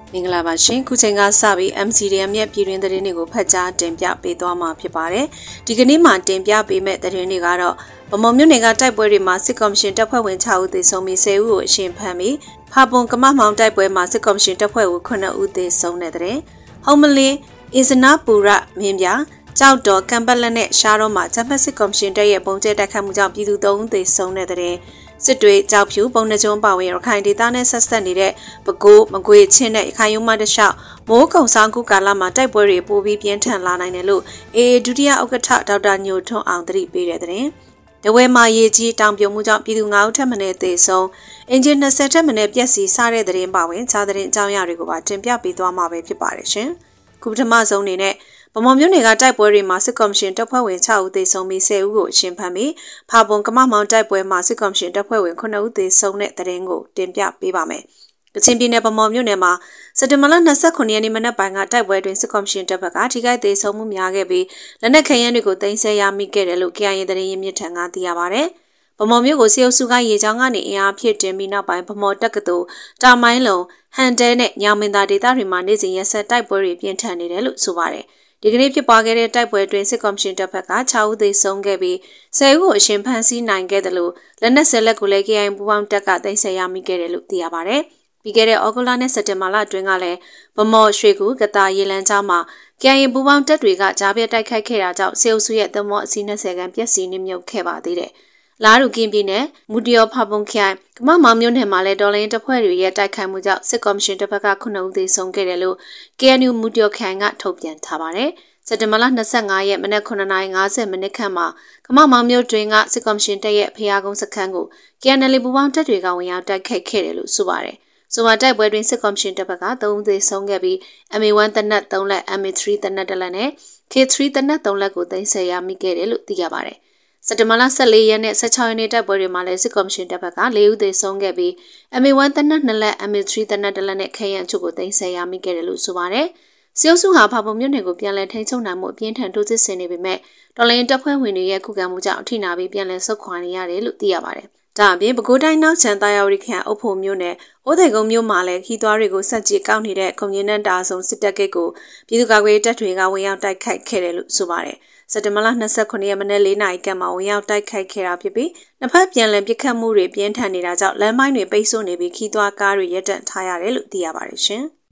မင်္ဂလာပါရှင်ခုချိန်ကစပြီး MCDM ရဲ့ပြည်တွင်းသတင်းတွေကိုဖတ်ကြားတင်ပြပေးသွားမှာဖြစ်ပါတယ်ဒီကနေ့မှာတင်ပြပေးမဲ့သတင်းတွေကတော့ဗမော်မြို့နယ်ကတိုက်ပွဲတွေမှာစစ်ကော်မရှင်တပ်ဖွဲ့ဝင်6ဦးသေဆုံးပြီး10ဦးကိုအရှင်ဖမ်းပြီးဖာပွန်ကမမောင်တိုက်ပွဲမှာစစ်ကော်မရှင်တပ်ဖွဲ့ဝင်9ဦးသေဆုံးတဲ့တဲ့ဟုံးမလင်းအင်စနာပူရမင်းပြကြောက်တော်ကံပလက်နဲ့ရှားတော့မှာဂျပန်စစ်ကော်မရှင်တပ်ရဲ့ပုံကျဲတိုက်ခတ်မှုကြောင့်ပြည်သူ3ဦးသေဆုံးတဲ့တဲ့စစ်တွေကြောက်ဖြူပုံနှကျုံပါဝင်ရခိုင်ဒေသနဲ့ဆက်ဆက်နေတဲ့ပဲခူးမကွေချင်းနဲ့ရခိုင်ရုံးမတလျှောက်မိုးကုံဆောင်ကူကာလမှာတိုက်ပွဲတွေပိုပြီးပြင်းထန်လာနိုင်တယ်လို့အေဒုတိယဥက္ကဋ္ဌဒေါက်တာညိုထွန်းအောင်သတိပေးတဲ့တဲ့တဝဲမှာရေကြီးတောင်ပြုံမှုကြောင့်ပြည်သူ9ဦးထပ်မံသေဆုံးအင်ဂျင်20ထပ်မံပျက်စီးစားတဲ့တဲ့ပါဝင်ခြားတဲ့အကြောင်းအရာတွေကိုပါတင်ပြပေးသွားမှာပဲဖြစ်ပါတယ်ရှင်ခုပထမဆုံးအနေနဲ့ဗမော်မြို့နယ်ကတိုက်ပွဲတွေမှာစစ်ကော်မရှင်တပ်ဖွဲ့ဝင်6ဦးသေဆုံးပြီး10ဦးကိုအရှင်ဖမ်းပြီးဖာပွန်ကမမောင်တိုက်ပွဲမှာစစ်ကော်မရှင်တပ်ဖွဲ့ဝင်9ဦးသေဆုံးတဲ့သတင်းကိုတင်ပြပေးပါမယ်။ကချင်ပြည်နယ်ဗမော်မြို့နယ်မှာစက်တင်ဘာလ29ရက်နေ့မနက်ပိုင်းကတိုက်ပွဲတွင်စစ်ကော်မရှင်တပ်ဘက်ကထိခိုက်သေဆုံးမှုများခဲ့ပြီးလက်နက်ခဲယမ်းတွေကိုတင်ဆက်ရမိခဲ့တယ်လို့ KIA သတင်းရင်းမြစ်ထံကသိရပါဗျ။ဗမော်မြို့ကိုစေအုပ်စုကရေချောင်းကနေအင်အားဖြည့်တင်ပြီးနောက်ပိုင်းဗမော်တက္ကသိုလ်တာမိုင်းလုံဟန်တဲနဲ့ညောင်မင်းသားဒေသတွေမှာနေ့စဉ်ရက်ဆက်တိုက်ပွဲတွေပြင်းထန်နေတယ်လို့ဆိုပါတယ်။ဒီကနေ့ဖြစ်ပွားခဲ့တဲ့တိုက်ပွဲတွင်စစ်ကော်မရှင်တပ်ဖက်က6ဦးသေဆုံးခဲ့ပြီး10ဦးကိုအရှင်ဖမ်းဆီးနိုင်ခဲ့တယ်လို့လက်နက်ဆက်လက်ကိုလည်း KIA ပူးပေါင်းတပ်ကသိမ်းဆည်းရမိခဲ့တယ်လို့သိရပါဗျ။ပြီးခဲ့တဲ့ဩဂုတ်လနဲ့စက်တင်ဘာလအတွင်းကလည်းဗမော်ရွှေကူကတာရေလန်းကျောင်းမှာ KIA ပူးပေါင်းတပ်တွေကကြားပြတိုက်ခိုက်ခဲ့တာကြောင့်စေအုပ်စုရဲ့သမောအစီး20ခန်းပျက်စီးနှိမ့်မြုပ်ခဲ့ပါသေးတယ်။လာရူကင်းပြည်နယ်မူတရောဖာပုံခိုင်ကမမောင်မြို့နယ်မှာလည်းဒေါ်လာတပ်ဖွဲ့တွေရဲ့တိုက်ခိုက်မှုကြောင့်စစ်ကော်မရှင်တပ်ဖက်က9ဦးသေဆုံးခဲ့တယ်လို့ KNU မူတရောခိုင်ကထုတ်ပြန်ထားပါတယ်။စက်တင်ဘာလ25ရက်မနက်9:50မိနစ်ခန့်မှာကမမောင်မြို့တွင်ကစစ်ကော်မရှင်တပ်ရဲ့ဖျားကုန်းစခန်းကို KNL ပူပေါင်းတပ်တွေကဝင်ရောက်တိုက်ခိုက်ခဲ့တယ်လို့ဆိုပါတယ်။ဆိုပါတိုက်ပွဲတွင်စစ်ကော်မရှင်တပ်ဘက်က3ဦးသေဆုံးခဲ့ပြီး MA1 တနက်3လက် MA3 တနက်1လက်နဲ့ K3 တနက်3လက်ကိုသိမ်းဆည်းရမိခဲ့တယ်လို့သိရပါတယ်။စက်တင်ဘာလ14ရက်နဲ့16ရက်နေ့တိုက်ပွဲတွေမှာလည်းစစ်ကော်မရှင်တပ်ဘက်က4ဦးသေဆုံးခဲ့ပြီး MA1 တနက်2လက် MA3 တနက်1လက်နဲ့ခရမ်းချုပ်ကိုသိမ်းဆည်းရမိခဲ့တယ်လို့ဆိုပါတယ်။စေအုပ်စုဟာဖာပုံမြို့နယ်ကိုပြန်လည်ထိန်းချုပ်နိုင်မှုအပြင်းထန်တိုးစစ်ဆင်နေပေမဲ့တော်လိုင်းတပ်ဖွဲ့ဝင်တွေရဲ့ခုခံမှုကြောင့်အထိနာပြီးပြန်လည်ဆုတ်ခွာနေရတယ်လို့သိရပါတယ်။ဒါအပြင်ပဲခူးတိုင်းနောက်ချန်တာယာဝတီခရိုင်အုပ်ဖို့မြို့နယ်အိုးသိကုန်းမြို့မှာလည်းခီးသွွားတွေကိုဆက်ကြည့်ကောက်နေတဲ့ကွန်မြူနတီတာဆုံစစ်တပ်ကိတ်ကိုပြည်သူ့ကာကွယ်တပ်တွေကဝင်ရောက်တိုက်ခိုက်ခဲ့တယ်လို့ဆိုပါတယ်။စက်တင်ဘာလ29ရက်မနေ့4နာရီကမှဝင်ရောက်တိုက်ခိုက်ခဲ့တာဖြစ်ပြီးနှစ်ဖက်ပြန်လည်ပစ်ခတ်မှုတွေပြင်းထန်နေတာကြောင့်လမ်းမိုင်းတွေပိတ်ဆို့နေပြီးခီးသွွားကားတွေရပ်တန့်ထားရတယ်လို့သိရပါတယ်ရှင်။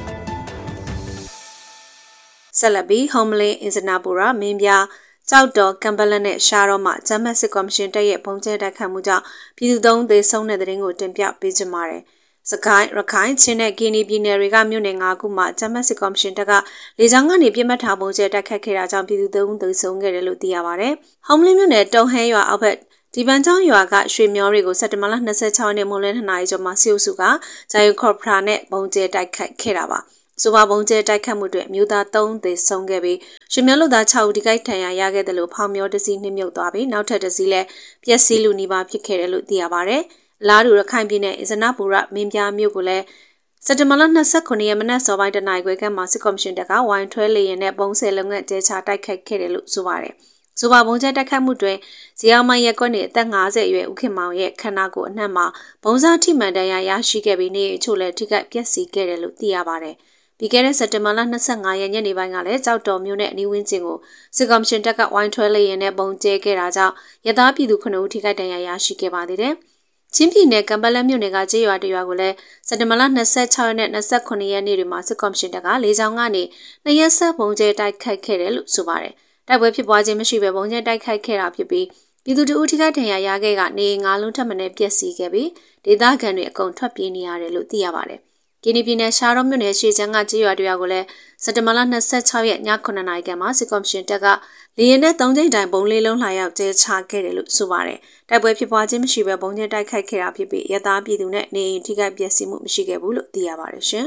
ဆက်လက်ပြီးဟုံးမလင်းအင်စနာပူရမင်းပြကြောက်တော်ကံပလက်နဲ့ရှားတော့မှဂျမတ်စစ်ကော်မရှင်တပ်ရဲ့ပုံကျဲတိုက်ခတ်မှုကြောင့်ပြည်သူ3ဦးသေဆုံးတဲ့တဲ့ရင်ကိုတင်ပြပေးကြပါမယ်။စကိုင်းရခိုင်ချင်းနဲ့ကင်းနီပြည်နယ်တွေကမြို့နယ်9ခုမှာဂျမတ်စစ်ကော်မရှင်တပ်ကလေကြောင်းကနေပြစ်မှတ်ထားပုံကျဲတိုက်ခတ်ခဲ့တာကြောင့်ပြည်သူ3ဦးသေဆုံးခဲ့တယ်လို့သိရပါဗျ။ဟုံးမလင်းမြို့နယ်တုံဟဲရွာအောက်ဘက်ဒီပန်းချောင်းရွာကရွှေမျောတွေကိုစက်တင်ဘာလ26ရက်နေ့မိုးလင်း2နာရီကျော်မှာစီအုပ်စုကဂျာယုခေါ်ဖရာနဲ့ပုံကျဲတိုက်ခတ်ခဲ့တာပါ။ဆိုပါပုံကျဲတိုက်ခတ်မှုတွေမြို့သား3သေဆုံးခဲ့ပြီးရွှေမျိုးလူသား6ဦးဒီကိုက်ထံရရခဲ့တယ်လို့ဖောင်မျောတစီနှိမ့်မြုပ်သွားပြီးနောက်ထပ်တစီလည်းပျက်စီးလူနီးပါးဖြစ်ခဲ့တယ်လို့သိရပါဗျ။လာတူရခိုင်ပြည်နယ်အစနာပူရမင်းပြားမြို့ကိုလည်းစက်တင်ဘာလ29ရက်မနက်စောပိုင်းတနာရီခွဲခန့်မှာစစ်ကော်မရှင်တပ်ကဝိုင်းထွဲလေရင်နဲ့ပုံစဲလုံးငတ်တဲချတိုက်ခိုက်ခဲ့တယ်လို့ဆိုပါတယ်။ဆိုပါပုံကျဲတိုက်ခိုက်မှုတွင်ဇီအောင်မရက်ကွက်နေအသက်50အရွယ်ဦးခင်မောင်ရဲ့ခန္ဓာကိုယ်အနှံ့မှာပုံစားထိမှန်တရာရရှိခဲ့ပြီးနေအချို့လည်းထိခိုက်ပျက်စီးခဲ့တယ်လို့သိရပါတယ်။ပြီးခဲ့တဲ့စက်တင်ဘာလ25ရက်ညနေပိုင်းကလည်းကြောက်တော်မြို့နယ်အနီးဝန်းကျင်ကိုစစ်ကော်မရှင်တပ်ကဝိုင်းထွဲလေရင်နဲ့ပုံကျဲခဲ့တာကြောင့်ရသားပြည်သူ9ဦးထိခိုက်ဒဏ်ရာရရှိခဲ့ပါသေးတယ်။ချင်းပြည်နယ်ကံပလက်မြို့နယ်ကကျေးရွာတရွာကိုလည်းစက်တင်ဘာလ26ရက်နဲ့29ရက်နေ့တွေမှာစစ်ကော်မရှင်တပ်ကလေကြောင်းကနေ2ရက်ဆက်ပုံကျဲတိုက်ခိုက်ခဲ့တယ်လို့ဆိုပါတယ်။တိုက်ပွဲဖြစ်ပွားခြင်းမရှိဘဲပုံကျဲတိုက်ခိုက်ခဲ့တာဖြစ်ပြီးပြည်သူ2ဦးထိခိုက်ဒဏ်ရာရခဲ့ကနေ9လုံးထပ်မံပျက်စီးခဲ့ပြီးဒေသခံတွေအကုန်ထွက်ပြေးနေရတယ်လို့သိရပါတယ်။ကင်းနီပြည်နယ်ရှားတော်မြို့နယ်ရှေ့ချမ်းကကျေးရွာတွေကိုလည်းစက်တင်ဘာလ26ရက်ည9နာရီခန့်မှာစစ်ကော်မရှင်တပ်ကလေရင်နဲ့3ကြိမ်တိုင်ပုံလေးလုံးလှရောက်ကျဲချခဲ့တယ်လို့ဆိုပါတယ်။တိုက်ပွဲဖြစ်ပွားခြင်းမရှိဘဲပုံကျဲတိုက်ခိုက်ခဲ့တာဖြစ်ပြီးရသားပြည်သူနဲ့နေအိမ်ထိခိုက်ပျက်စီးမှုမရှိခဲ့ဘူးလို့သိရပါတယ်ရှင်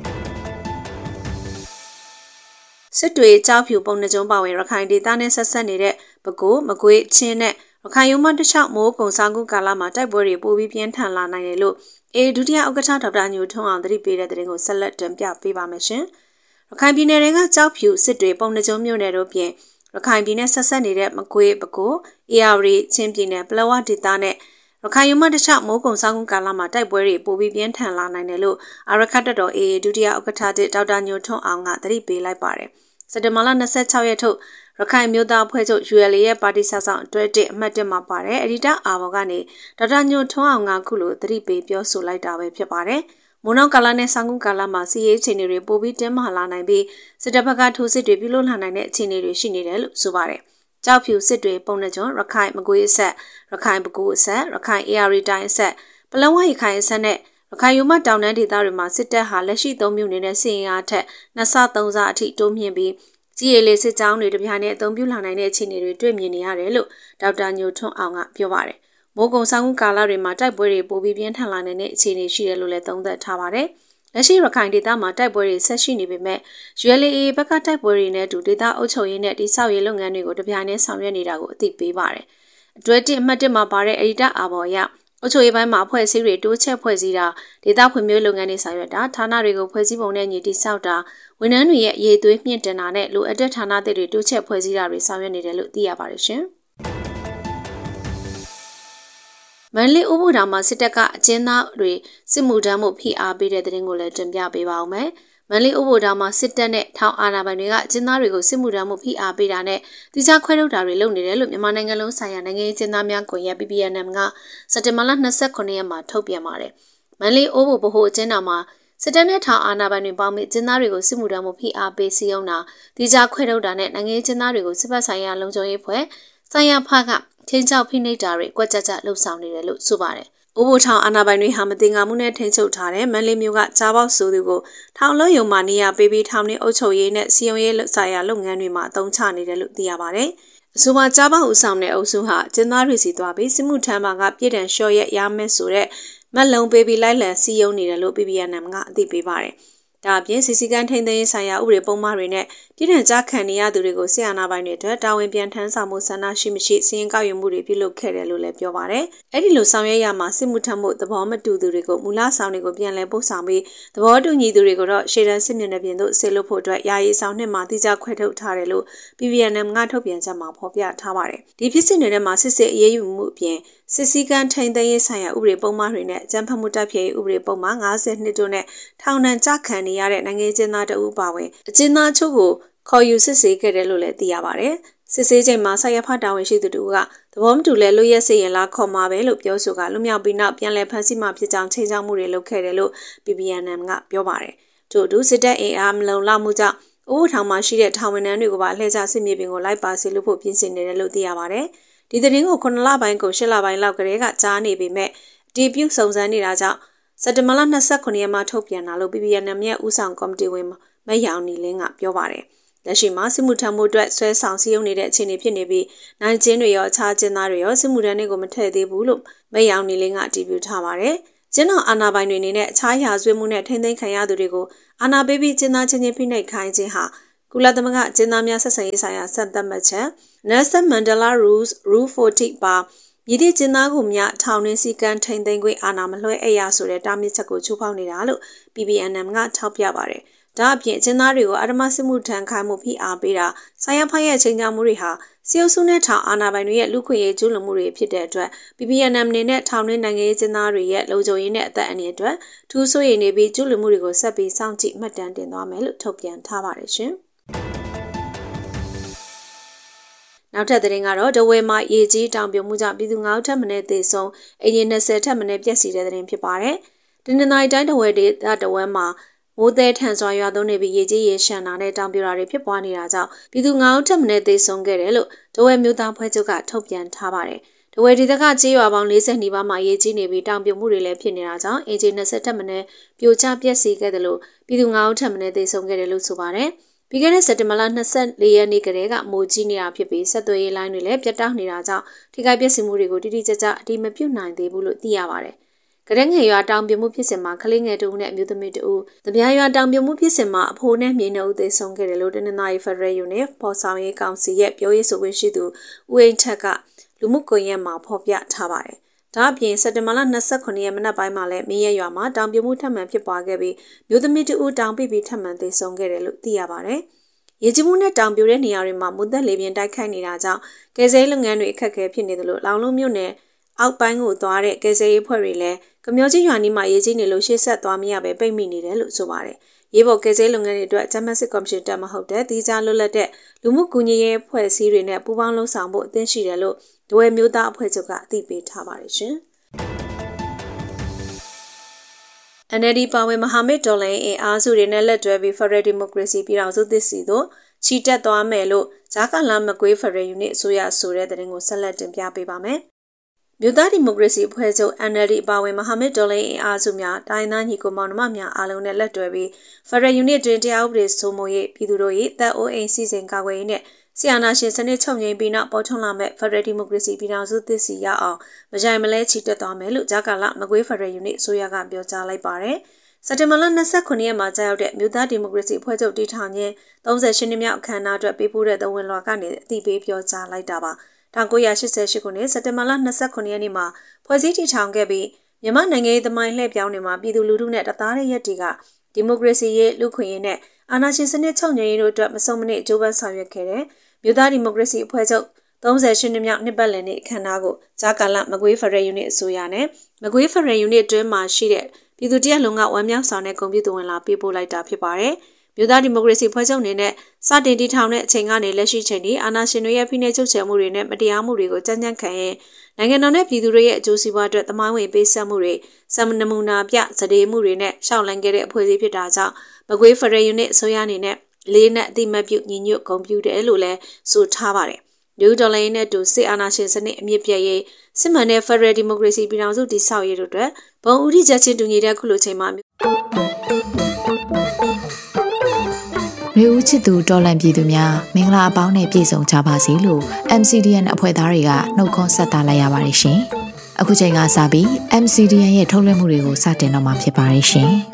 ။စစ်တွေကြောက်ဖြူပုံနှကျုံပါဝင်ရခိုင်ဒေသနဲ့ဆက်ဆက်နေတဲ့ပဲခူးမကွေချင်းနဲ့ရခိုင်ရုံးမတလျှောက်မိုးကုံဆောင်ကူကာလမှာတိုက်ပွဲတွေပိုပြီးပြင်းထန်လာနိုင်တယ်လို့အေဒုတိယဥက္ကဋ္ဌဒေါက်တာညိုထွန်းအောင်သတိပေးတဲ့တဲ့ရင်ကိုဆက်လက်တင်ပြပေးပါမယ်ရှင်။ရခိုင်ပြည်နယ်တွေကကြောက်ဖြူစစ်တွေပုံနှကျုံမြို့နယ်တို့ပြင်ရခိုင်ပြည်နယ်ဆက်ဆက်နေတဲ့မကွေးပဲခူးအေယာဝတီချင်းပြည်နယ်ပလောဝဒေသနဲ့ရရခိုင်ယူမတခြားမိုးကုံဆောင်ကာလမှာတိုက်ပွဲတွေပိုပြီးပြင်းထန်လာနိုင်တယ်လို့အာရခတ်တော် AA ဒုတိယဥက္ကဋ္ဌဒေါက်တာညိုထွန်းအောင်ကသတိပေးလိုက်ပါတယ်။စက်တင်ဘာလ26ရက်ထုတ်ရခိုင်မျိုးသားအဖွဲ့ချုပ် ULA ရဲ့ပါတီစာဆောင်အတွဲ1အမှတ်1မှာပါတယ်အဒီတာအာဘော်ကနေဒေါက်တာညိုထွန်းအောင်ကခုလိုသတိပေးပြောဆိုလိုက်တာပဲဖြစ်ပါတယ်။မိုးနောက်ကာလနဲ့ဆောင်းကုန်းကာလမှာစီးရေးအခြေအနေတွေပိုပြီးတင်းမာလာနိုင်ပြီးစစ်တပ်ဘက်ကထိုးစစ်တွေပြုလုပ်လာနိုင်တဲ့အခြေအနေတွေရှိနေတယ်လို့ဆိုပါတယ်။ကြောက်ဖြူစစ်တွေပုံနှကျွန်းရခိုင်မကွေးအဆက်ရခိုင်ပဲခူးအဆက်ရခိုင် AR တိုင်းအဆက်ပလောဝရခိုင်အဆက်နဲ့ရခိုင်ယူမတောင်တန်းဒေသတွေမှာစစ်တပ်ဟာလက်ရှိသုံးမျိုးနေတဲ့စစ်ရင်အားထက်2ဆ3ဆအထိတိုးမြင့်ပြီးကြီးရည်လေးစစ်ကြောင်းတွေတပြားနဲ့အသုံးပြုလာနိုင်တဲ့အခြေအနေတွေတွေ့မြင်နေရတယ်လို့ဒေါက်တာညိုထွန်းအောင်ကပြောပါတယ်။မိုးကုံဆောင်ကာလတွေမှာတိုက်ပွဲတွေပိုပြီးပြင်းထန်လာနေတဲ့အခြေအနေရှိတယ်လို့လည်းသုံးသပ်ထားပါတယ်။လက်ရှိရခိုင်ဒေသမှာတိုက်ပွဲတွေဆက်ရှိနေပေမဲ့ ULA ဘက်ကတိုက်ပွဲတွေနဲ့အတူဒေသအုပ်ချုပ်ရေးနဲ့တိစောက်ရေးလုပ်ငန်းတွေကိုတပြားနဲ့ဆောင်ရွက်နေတာကိုအသိပေးပါတယ်။အတွဲ1အမှတ်1မှာပါတဲ့အဒီတာအာဘော်ရအုပ်ချုပ်ရေးပိုင်းမှာအဖွဲ့အစည်းတွေတိုးချက်ဖွဲ့စည်းတာဒေသဖွံ့ဖြိုးလုပ်ငန်းတွေဆောင်ရွက်တာဌာနတွေကိုဖွဲ့စည်းပုံနဲ့ညီတိစောက်တာဝန်ထမ်းတွေရဲ့အရေးသွေးမြင့်တင်တာနဲ့လိုအပ်တဲ့ဌာနတွေတိုးချက်ဖွဲ့စည်းတာတွေဆောင်ရွက်နေတယ်လို့သိရပါတယ်ရှင်။မန္တလေးဥပဒေတော်မှာစစ်တပ်ကအကျဉ်းသားတွေစစ်မှုထမ်းမှုဖိအားပေးတဲ့တဲ့တင်ကိုလည်းတင်ပြပေးပါဦးမယ်။မန္တလေးဥပဒေတော်မှာစစ်တပ်နဲ့ထောင်အာဏာပိုင်တွေကအကျဉ်းသားတွေကိုစစ်မှုထမ်းမှုဖိအားပေးတာနဲ့တိကျခွဲထုတ်တာတွေလုပ်နေတယ်လို့မြန်မာနိုင်ငံလုံးဆိုင်ရာနိုင်ငံရေးကျဉ်းသားများကွန်ရက် PPNM ကစက်တင်ဘာလ29ရက်မှာထုတ်ပြန်ပါတယ်။မန္တလေးဥပဒေဗဟိုအကျဉ်းတော်မှာစစ်တပ်နဲ့ထောင်အာဏာပိုင်တွေပေါင်းပြီးကျဉ်းသားတွေကိုစစ်မှုထမ်းမှုဖိအားပေးစည်းရုံးတာတိကျခွဲထုတ်တာနဲ့နိုင်ငံရေးကျဉ်းသားတွေကိုစစ်ဘက်ဆိုင်ရာလုံခြုံရေးဖွဲ့ဆိုင်ရာဖကချင်းချောက်ဖိနှိပ်တာတွေကွက်ကြလှုပ်ဆောင်နေတယ်လို့ဆိုပါတယ်။ဥပဒေထောင်အာဏာပိုင်တွေဟာမတင်ငါမှုနဲ့ထိန်းချုပ်ထားတဲ့မန္တလေးမြို့ကကြားပေါက်ဆိုသူကိုထောင်လုံးယုံမှနေရာပေးပြီးထောင်နေအုပ်ချုပ်ရေးနဲ့စီယုံရေးဆိုင်ရာလုပ်ငန်းတွေမှာအသုံးချနေတယ်လို့သိရပါတယ်။အဆိုပါကြားပေါက်ဦးဆောင်တဲ့အုပ်စုဟာကျင်းသားတွေစီသွားပြီးစစ်မှုထမ်းမှာကပြည်တံလျှော့ရက်ရမယ်ဆိုတဲ့မက်လုံးပေးပြီးလိုက်လံစီယုံနေတယ်လို့ PPNM ကအသိပေးပါတယ်။ဒါအပြင်စီစီကန်းထိန်းသိမ်းရေးဆိုင်ရာဥပဒေပုံမှန်တွေနဲ့ပြည်ထံကြားခံနေရသူတွေကိုဆီယနာပိုင်းတွေအတွက်တာဝန်ပြန်ထမ်းဆောင်မှုဆန္ဒရှိမရှိစီရင်ကောက်ယူမှုတွေပြုလုပ်ခဲ့တယ်လို့လည်းပြောပါတယ်။အဲ့ဒီလိုဆောင်ရွက်ရမှာစစ်မှုထမ်းမှုသဘောမတူသူတွေကိုမူလဆောင်တွေကိုပြန်လည်ပို့ဆောင်ပြီးသဘောတူညီသူတွေကိုတော့ရှေ့တန်းစစ်မြေနယ်ပြင်သို့ဆေလွတ်ဖို့အတွက်ယာယီဆောင်နှစ်မှာတိကျခွဲထုတ်ထားတယ်လို့ PPNM ကထုတ်ပြန်ချက်မှာဖော်ပြထားပါတယ်။ဒီဖြစ်စဉ်တွေထဲမှာစစ်အရေးယူမှုအပြင်စစ်စည်းကမ်းထိန်းသိမ်းရေးဆိုင်ရာဥပဒေပုံမှန်တွေနဲ့ကြမ်းဖက်မှုတပ်ဖြတ်ရေးဥပဒေပုံမှန်52တို့နဲ့ထောင်ဒဏ်ကြခံနေရတဲ့နိုင်ငံကျဉ်းသားတဦးပါဝင်အကျဉ်းသားချို့ကိုခေါ်ယူစစ်ဆေးခဲ့တယ်လို့လည်းသိရပါတယ်။စစ်ဆေးချိန်မှာဆရာဖတာဝန်ရှိသူတို့ကသဘောမတူလဲလွတ်ရက်စေရင်လားခေါ်မှာပဲလို့ပြောဆိုကလွတ်မြောက်ပြီးနောက်ပြန်လည်ဖမ်းဆီးမှဖြစ်ကြောင်းချိန်ချောက်မှုတွေလုပ်ခဲ့တယ်လို့ PPNM ကပြောပါတယ်။ထို့အတူစစ်တပ်အင်အားမလုံလောက်မှုကြောင့်ဥပဒေထောင်မှာရှိတဲ့ထောင်ဝန်ထမ်းတွေကိုပါအလှည့်ကျစစ်မြေပြင်ကိုလိုက်ပါစေလို့ဖို့ပြင်ဆင်နေတယ်လို့သိရပါတယ်။ဒီသတင်းကို9လပိုင်းကို10လပိုင်းလောက်ကတည်းကကြားနေပေမဲ့အတည်ပြုစုံစမ်းနေတာကြောင့်စက်တင်ဘာလ29ရက်မှာထုတ်ပြန်တာလို့ PPNM ရဲ့ဦးဆောင်ကော်မတီဝင်မယောင်နီလင်းကပြောပါတယ်။လက်ရှိမှာစစ်မှုထမ်းမှုအတွက်ဆွဲဆောင်စည်းရုံးနေတဲ့အခြေအနေဖြစ်နေပြီးနိုင်ကျင်းတွေရောအခြားကျင်းသားတွေရောစစ်မှုထမ်းတွေကိုမထည့်သေးဘူးလို့မယောင်နီလင်းကအတည်ပြုထားပါတယ်။ကျင်းတော်အာဏာပိုင်တွေအနေနဲ့အခြားရာဇဝတ်မှုနဲ့ထိန်းသိမ်းခံရသူတွေကိုအာဏာပေးပြီးကျင်းသားချင်းချင်းဖိနှိပ်ခိုင်းခြင်းဟာကုလသမဂ္ဂကျင်းသားများဆက်ဆံရေးဆိုင်ရာစံသတ်မှတ်ချက် Nelson Mandela Rules Rule 40 ပါမြည်သည့်ကျင်းသားကိုများထောင်နှင်းစည်းကမ်းထိန်းသိမ်းခွင့်အာဏာမလွှဲအပ်ရဆိုတဲ့တားမြစ်ချက်ကိုချိုးဖောက်နေတာလို့ PPNM ကထောက်ပြပါတယ်။ဒါအပြင်ကျင်းသားတွေကိုအဓမ္မစစ်မှုထမ်းခိုင်းမှုဖိအားပေးတာဆိုင်ရာဖိုင်ရဲ့ချိန်ချောက်မှုတွေဟာစီအုပ်စုနဲ့ထောင်အာဏာပိုင်တွေရဲ့လူခွင့်ရေးကျူးလွန်မှုတွေဖြစ်တဲ့အတွက် PPNM အနေနဲ့ထောင်နှင်းနိုင်ငံရေးကျင်းသားတွေရဲ့လုံခြုံရေးနဲ့အသက်အန္တရာယ်အတွက်ထူးဆိုးရိမ်နေပြီးကျူးလွန်မှုတွေကိုဆက်ပြီးစောင့်ကြည့်မှတ်တမ်းတင်သွားမယ်လို့ထုတ်ပြန်ထားပါတယ်ရှင်။နောက်ထပ်သတင်းကတော့ဒဝဲမှာရေကြီးတောင်ပြိုမှုကြောင့်ပြည်သူ9ဦးထပ်မံသေဆုံးအင်ဂျင်20ထပ်မံပျက်စီးတဲ့သတင်းဖြစ်ပါတယ်။ဒီနေ့တိုင်းဒဝဲဒေသဒဝဲမှာမိုးသည်ထန်စွာရွာသွန်းနေပြီးရေကြီးရေရှမ်းတာနဲ့တောင်ပြိုတာတွေဖြစ်ပွားနေတာကြောင့်ပြည်သူ9ဦးထပ်မံသေဆုံးခဲ့တယ်လို့ဒဝဲမြို့သားဖွဲ့ချုပ်ကထုတ်ပြန်ထားပါတယ်။ဒဝဲဒေသကကြေးရွာပေါင်း40နီးပါးမှာရေကြီးနေပြီးတောင်ပြိုမှုတွေလည်းဖြစ်နေတာကြောင့်အင်ဂျင်20ထပ်မံပြိုကျပျက်စီးခဲ့တယ်လို့ပြည်သူ9ဦးထပ်မံသေဆုံးခဲ့တယ်လို့ဆိုပါတယ်။ပြီးခဲ့တဲ့စက်တင်ဘာလ24ရက်နေ့ကတည်းကမိုးကြီးနေတာဖြစ်ပြီးဆက်သွယ်ရေးလိုင်းတွေလည်းပြတ်တောက်နေတာကြောင့်ထိခိုက်ပျက်စီးမှုတွေကိုတိတိကျကျအတိမပြုတ်နိုင်သေးဘူးလို့သိရပါတယ်။ကရက်ငယ်ရွာတောင်ပြိုမှုဖြစ်စဉ်မှာကလေးငယ်တဦးနဲ့အမျိုးသမီးတဦး၊တပြားရွာတောင်ပြိုမှုဖြစ်စဉ်မှာအဖိုးနဲ့မြေနှုတ်သေဆုံးခဲ့တယ်လို့တနင်္သာရီဖက်ဒရယ်ယူနစ်ပေါ်ဆောင်ရေးကောင်စီရဲ့ပြောရေးဆိုခွင့်ရှိသူဦးအိမ်ထက်ကလူမှုကွန်ရက်မှာဖော်ပြထားပါတယ်။ဒါအပြင်စက်တင်ဘာလ29ရက်မနက်ပိုင်းမှာလည်းမင်းရရွာမှာတောင်ပြိုမှုထပ်မံဖြစ်ပွားခဲ့ပြီးမျိုးသမီးတဦးတောင်ပိပြီးထပ်မံသေဆုံးခဲ့တယ်လို့သိရပါတယ်။ရေကြီးမှုနဲ့တောင်ပြိုတဲ့နေရာတွေမှာမုန်သက်လေပြင်းတိုက်ခိုက်နေတာကြောင့်ကယ်ဆယ်ရေးလုပ်ငန်းတွေအခက်အခဲဖြစ်နေတယ်လို့လောင်လုံးမြို့နယ်အောက်ပိုင်းကိုသွားတဲ့ကယ်ဆယ်ရေးဖွဲ့တွေလည်းကမျောကြီးရွာနီးမှာရေးကြီးနေလို့ရှေ့ဆက်သွားမရပဲပိတ်မိနေတယ်လို့ဆိုပါတယ်။ရေးပေါ်ကယ်ဆယ်လုပ်ငန်းတွေအတွက်ဂျမတ်စစ်ကော်မရှင်တက်မဟုတ်တဲ့တီးခြားလွတ်လပ်တဲ့လူမှုကူညီရေးအဖွဲ့အစည်းတွေနဲ့ပူးပေါင်းလှုပ်ဆောင်ဖို့အသင့်ရှိတယ်လို့ဒဝဲမျိုးသားအဖွဲ့ချုပ်ကအသိပေးထားပါတယ်ရှင်။ NLD ပါဝင်မဟာမိတ်တော်လှန်ရေးအားစုတွေနဲ့လက်တွဲပြီး Federal Democracy ပြည်ထောင်စုသစ်စီတို့ချီတက်သွားမယ်လို့ဂျာကာလာမကွေး Federal Unit အစိုးရဆိုတဲ့သတင်းကိုဆက်လက်တင်ပြပေးပါမယ်။မြို့သားဒီမိုကရေစီအဖွဲ့ချုပ် NLD ပါဝင်မဟာမိတ်တော်လှန်ရေးအားစုများတိုင်းသားညီကိုမောင်နှမများအားလုံးနဲ့လက်တွဲပြီး Federal Unit တွင်တရားဥပဒေစိုးမိုးရေးပြည်သူတို့၏တပ်အိုးအိမ်စီစဉ်ကာကွယ်ရေးနဲ့ဆီယနာရှင်စနစ်ချုပ်ငြိမ်းပြီးနောက်ပေါ်ထွန်းလာမဲ့ Federal Democracy ပြည်ထောင်စုသစ်စီရအောင်မကြိုင်မလဲချီတက်သွားမယ်လို့ဂျာကာလာမကွေး Federal Unit အစိုးရကပြောကြားလိုက်ပါတယ်။စက်တင်ဘာလ29ရက်မှာကြာရောက်တဲ့မြို့သားဒီမိုကရေစီအဖွဲ့ချုပ်တည်ထောင်ခြင်း38နှစ်မြောက်အခမ်းအနားအတွက်ပေးပို့တဲ့သဝင်လွှာကနေအသိပေးပြောကြားလိုက်တာပါ1988ခုနှစ်စက်တင်ဘာလ29ရက်နေ့မှာဖွဲ့စည်းတည်ထောင်ခဲ့ပြီးမြန်မာနိုင်ငံရေးသမိုင်းလှည့်ပြောင်းနေမှာပြည်သူလူထုနဲ့တသားတဲ့ရက်တွေကဒီမိုကရေစီရေးလူခွင့်ရေးနဲ့အာဏာရှင်စနစ်ချုပ်ငြိမ်းရေးတို့အတွက်မဆုံးမနစ်အကျိုးပန်းဆောင်ရွက်ခဲ့တဲ့မြို့သားဒီမိုကရေစီအဖွဲ့ချုပ်38နှစ်မြောက်နှစ်ပတ်လည်နေ့အခမ်းအနားကိုဂျာကာလာမကွေး Federal Unit အစိုးရနဲ့မကွေး Federal Unit တွင်မှရှိတဲ့ပြည်သူတရက်လုံးကဝမ်းမြောက်စွာနဲ့ဂုဏ်ပြုသဝင်လာပေးပို့လိုက်တာဖြစ်ပါတယ်။မြို့သားဒီမိုကရေစီဖွဲ့ချုပ်အနေနဲ့စတင်တည်ထောင်တဲ့အချိန်ကနေလက်ရှိချိန်ထိအာဏာရှင်တွေရဲ့ဖိနှိပ်ချုပ်ချယ်မှုတွေနဲ့မတရားမှုတွေကိုကြမ်းကြမ်းခံရင်နိုင်ငံတော်နဲ့ပြည်သူတွေရဲ့အကျိုးစီးပွားအတွက်သမိုင်းဝင်ပေးဆက်မှုတွေစံနမူနာပြစဒေမှုတွေနဲ့ရှောက်လန်းခဲ့တဲ့အဖွဲ့အစည်းဖြစ်တာကြောင့်မကွေး Federal Unit အစိုးရအနေနဲ့လေးနက်အတိမတ်ပြုညီညွတ်ဂုဏ်ပြုတယ်လို့လည်းဆိုထားပါတယ်။လူဒေါ်လာရင်းနဲ့တူစစ်အာဏာရှင်စနစ်အမြင့်ပြည့်ရေးစစ်မှန်တဲ့ Federal Democracy ပြည်ထောင်စုတည်ဆောက်ရေးတို့အတွက်ဘုံဦးထိချက်ချင်းတူညီတဲ့ခုလိုချိန်မှာမျိုးဦးချစ်သူတော်လန်ပြည်သူများမင်္ဂလာအပေါင်းနဲ့ပြည့်စုံကြပါစေလို့ MCDN အဖွဲ့သားတွေကနှုတ်ခွန်းဆက်သလိုက်ရပါတယ်ရှင်။အခုချိန်ကစပြီး MCDN ရဲ့ထုတ်လွှင့်မှုတွေကိုစတင်တော့မှာဖြစ်ပါတယ်ရှင်။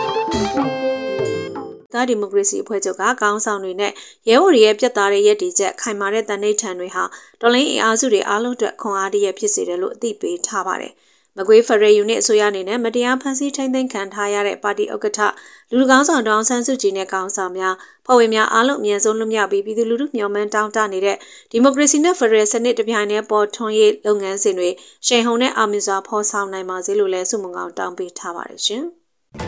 သားဒီမိုကရေစီအဖွဲ့ချုပ်ကခေါင်းဆောင်တွေနဲ့ရဲဘော်တွေရဲ့ပြတ်သားတဲ့ရည်တည်ချက်ခိုင်မာတဲ့တန်ဋိဌာန်တွေဟာတော်လိုင်းအင်အားစုတွေအားလုံးအတွက်ခွန်အားတရဖြစ်စေတယ်လို့အသိပေးထားပါတယ်။မကွေး Federal Unit အစိုးရအနေနဲ့မတရားဖန်ဆီးထိန်းသိမ်းခံထားရတဲ့ပါတီဥက္ကဋ္ဌလူကောင်းဆောင်ဒေါအောင်ဆန်းစုကြည်နဲ့ကောင်းဆောင်များဖွဲ့ဝင်များအားလုံးအမြန်ဆုံးလွတ်မြောက်ပြီးပြည်သူလူထုမျှော်မှန်းတောင်းတနေတဲ့ဒီမိုကရေစီနဲ့ Federal စနစ်တပြိုင်တည်းပေါ်ထွန်းရေးလုပ်ငန်းစဉ်တွေရှိန်ဟုန်နဲ့အောင်မြင်စွာဖော်ဆောင်နိုင်ပါစေလို့လည်းဆုမွန်ကောင်းတောင်းပေးထားပါတယ်ရှင်။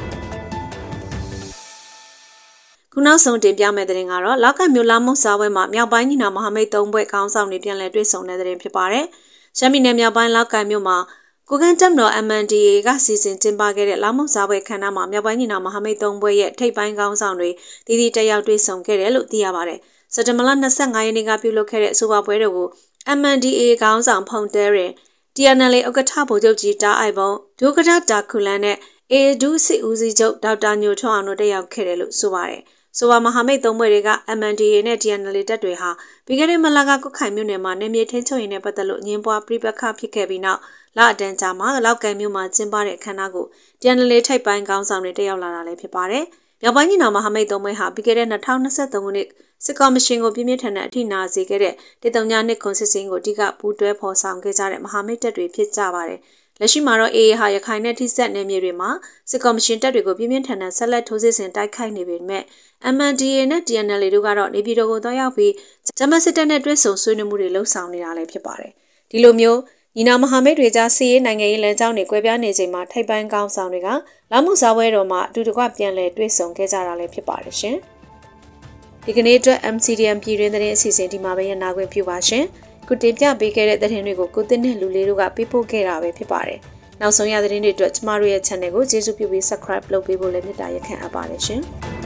ခုနောက်ဆုံးတင်ပြမယ့်တဲ့တင်ကတော့လောက်ကမြို့လာမှုစားပွဲမှာမြောက်ပိုင်းညီနောင်မဟာမိတ်၃ဘွဲ့ခေါင်းဆောင်တွေပြန်လည်တွေ့ဆုံတဲ့တဲ့ဖြစ်ပါတယ်။ရှမ်းပြည်နယ်မြောက်ပိုင်းလောက်ကမြို့မှာကိုကန်းတက်မတော် MNDAA ကစီစဉ်ကျင်းပခဲ့တဲ့လာမှုစားပွဲခမ်းနားမှာမြောက်ပိုင်းညီနောင်မဟာမိတ်၃ဘွဲ့ရဲ့ထိပ်ပိုင်းခေါင်းဆောင်တွေတည်တည်တက်ရောက်တွေ့ဆုံခဲ့တယ်လို့သိရပါတယ်။စက်တင်ဘာလ25ရက်နေ့ကပြုလုပ်ခဲ့တဲ့အဆိုပါပွဲတော်ကို MNDAA ခေါင်းဆောင်ဖုန်တဲရင် TNLA ဥက္ကဋ္ဌဗိုလ်ချုပ်ကြီးတာအိုက်ဘုံဒုက္ကဋ္ဌတာခုလန်နဲ့ ADU စစ်ဦးစီးချုပ်ဒေါက်တာညိုထွန်းအောင်တို့တက်ရောက်ခဲ့တယ်လို့ဆိုပါတယ်။ဆိုပါမဟာမိတ်၃ဘွဲ့တွေက MNDAA နဲ့ TNLA တပ်တွေဟာပြီးခဲ့တဲ့မလကကုတ်ခိုင်မြို့နယ်မှာနေမြေထင်းချုပ်ရင်းနဲ့ပတ်သက်လို့အငင်းပွားပြိပခဖြစ်ခဲ့ပြီးနောက်လအတန်းကြာမှာလောက်ကန်မြို့မှာကျင်းပတဲ့အခမ်းအနားကိုTNLAထိပ်ပိုင်းခေါင်းဆောင်တွေတက်ရောက်လာတာလည်းဖြစ်ပါတယ်။မြောက်ပိုင်းညီနောင်မဟာမိတ်၃ဘွဲ့ဟာပြီးခဲ့တဲ့2023ခုနှစ်စစ်ကော်မရှင်ကိုပြင်းပြထန်တဲ့အထိနာစေခဲ့တဲ့132ခုစစ်စင်းကိုအဓိကပူးတွဲဖော်ဆောင်ခဲ့ကြတဲ့မဟာမိတ်တပ်တွေဖြစ်ကြပါတယ်။လက်ရှိမှာတော့ AA ဟာရခိုင်နဲ့ထိစပ်နယ်မြေတွေမှာစစ်ကော်မရှင်တပ်တွေကိုပြင်းပြထန်တဲ့ဆက်လက်ထိုးစစ်ဆင်တိုက်ခိုက်နေပေမဲ့ MNDAA နဲ့ TNLA တို့ကတော့နေပြည်တော်ကိုသွားရောက်ပြီးဂျမတ်စစ်တပ်နဲ့တွဲဆုံဆွေးနွေးမှုတွေလှုပ်ဆောင်နေတာလည်းဖြစ်ပါတယ်။ဒီလိုမျိုးညီနောင်မဟာမိတ်တွေကြားစီးရေးနိုင်ငံရေးလမ်းကြောင်းတွေကွဲပြားနေချိန်မှာထိုက်ပန်းကောင်းဆောင်တွေကလာမှုစားပွဲတော်မှာအတူတကွပြန်လည်တွေ့ဆုံခဲ့ကြတာလည်းဖြစ်ပါတယ်ရှင်။ဒီကနေ့အတွက် MCDN ပြည်တွင်းသတင်းအစီအစဉ်ဒီမှာပဲရနာခွင့်ပြုပါရှင်။ခုတင်ပြပေးခဲ့တဲ့သတင်းတွေကိုကိုတင်နဲ့လူလေးတို့ကပေးပို့ခဲ့တာပဲဖြစ်ပါတယ်။နောက်ဆုံးရသတင်းတွေအတွက်ကျမတို့ရဲ့ channel ကိုကျေးဇူးပြုပြီး subscribe လုပ်ပေးဖို့လည်းမေတ္တာရပ်ခံအပ်ပါတယ်ရှင်။